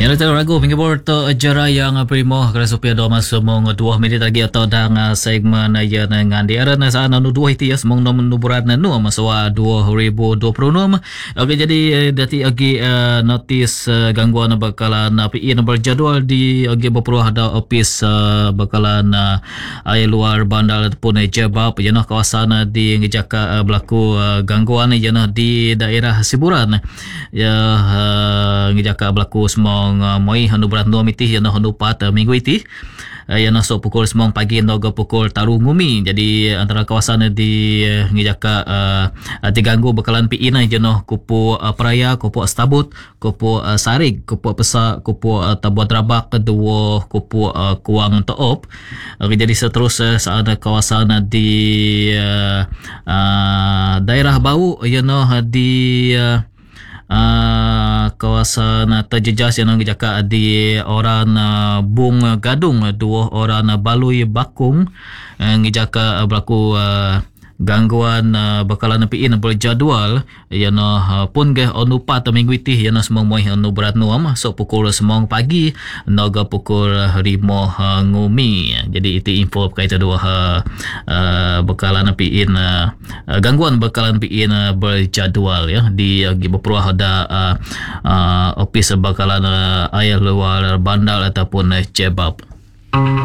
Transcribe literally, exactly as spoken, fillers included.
Yang natin ragu pingkibor to jara yang primo kala supaya do masumong dua minit lagi atau dang segmen ya dengan di era na sana nu dua itu ya semong nom nuburan nu maswa dua ribu dua puluh enam. Okey, jadi dati agi uh, notis uh, gangguan bakalan uh, P I na berjadual di agi berperuah ada ofis uh, bakalan uh, ay luar bandar ataupun uh, jebab ya noh kawasan uh, di ngejaka uh, berlaku uh, gangguan ya noh di daerah Siburan ya uh, ngejaka berlaku semong uh, moi hanu berat dua miti ya noh hanu pat uh, minggu iti uh, ya noh so pukul semong pagi noga pukul taruh ngumi. Jadi antara kawasan uh, di uh, ngejaka uh, uh, diganggu bakalan P I na ya noh kupu uh, Peraya, kupu Stabut, kupu uh, Sarig, kupu Pesak, kupu uh, Tabuan Rabak, kedua kupu uh, Kuang Toop. Okay, jadi seterusnya saat kawasan uh, di uh, uh, daerah Bau ya noh di uh, Uh, kawasan uh, terjejas yang ngejaka di orang uh, Bung Gadung, dua orang uh, Balui Bakung uh, ngejaka uh, berlaku uh, gangguan uh, bakalan P I na berjadual ya no uh, pun ge onu pat minggu iti ya no semong moi onu berat nuam so pukul semong pagi noga pukul lima uh, ngumi. Jadi itu info berkaitan dua uh, uh, bakalan P I na uh, gangguan bakalan P I na berjadual ya di uh, berperuah ada uh, uh, ofis bakalan uh, ayah luar bandar ataupun uh, jebab.